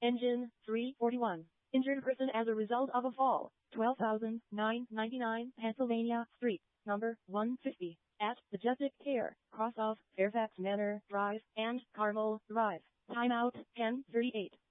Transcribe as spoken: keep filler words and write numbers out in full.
Engine three forty-one. Injured person as a result of a fall. twelve thousand nine hundred ninety-nine Pennsylvania Street, number one fifty, at Majestic Care, cross of Fairfax Manor Drive and Carmel Drive. Timeout ten thirty-eight.